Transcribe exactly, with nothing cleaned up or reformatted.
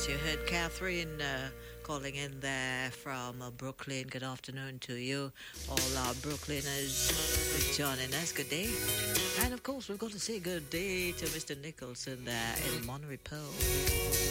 Yes, you heard Catherine uh, calling in there from uh, Brooklyn. Good afternoon to you, all our Brooklyners joining us. Good day. And of course, we're going to say good day to Mister Nicholson there in Monterey Pearl.